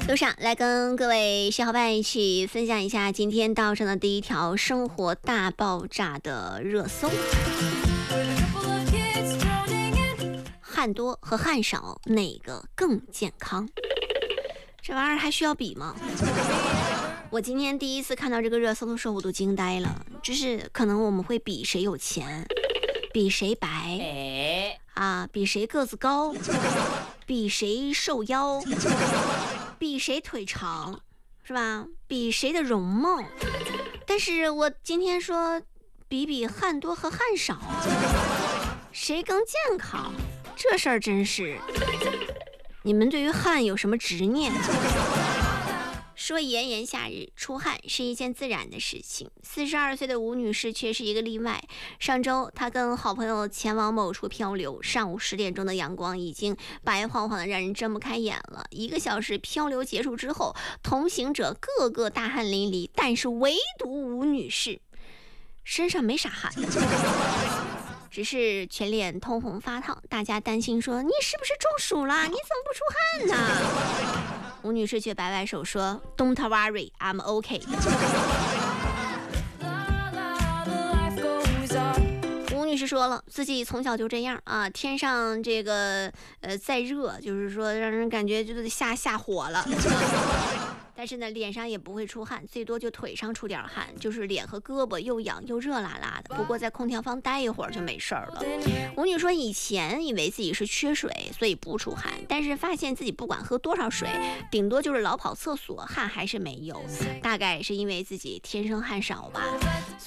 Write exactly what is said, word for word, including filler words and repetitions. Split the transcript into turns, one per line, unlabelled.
路上来跟各位小伙伴一起分享一下今天道上的第一条生活大爆炸的热搜。汗多和汗少哪个更健康？这玩意儿还需要比吗？我今天第一次看到这个热搜的时候我都惊呆了，就是可能我们会比谁有钱，比谁白啊，比谁个子高，比谁瘦腰，比谁腿长，是吧？比谁的容貌。但是我今天说比比汗多和汗少谁更健康，这事儿真是，你们对于汗有什么执念？说炎炎夏日出汗是一件自然的事情，四十二岁的吴女士却是一个例外。上周她跟好朋友前往某处漂流，上午十点钟的阳光已经白晃晃的让人睁不开眼了。一个小时漂流结束之后，同行者个个大汗淋漓，但是唯独吴女士身上没啥汗，只是全脸通红发烫。大家担心说，你是不是中暑了？你怎么不出汗呢？吴女士却摆摆手说 Don't worry, I'm okay。 吴女士说了，自己从小就这样啊，天上这个呃再热，就是说让人感觉就是下下火了但是呢，脸上也不会出汗，最多就腿上出点汗，就是脸和胳膊又痒又热辣辣的。不过在空调房待一会儿就没事儿了。吴女说，以前以为自己是缺水，所以不出汗，但是发现自己不管喝多少水，顶多就是老跑厕所，汗还是没有。大概是因为自己天生汗少吧。